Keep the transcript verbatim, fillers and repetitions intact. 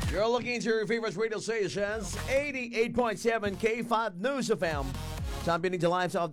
You're looking into your favorite radio stations, eighty-eight point seven K five News F M. Champion into Lifestyle